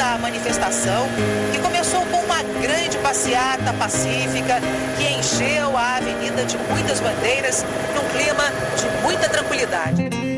essa manifestação, que começou com uma grande passeata pacífica, que encheu a avenida de muitas bandeiras, num clima de muita tranquilidade.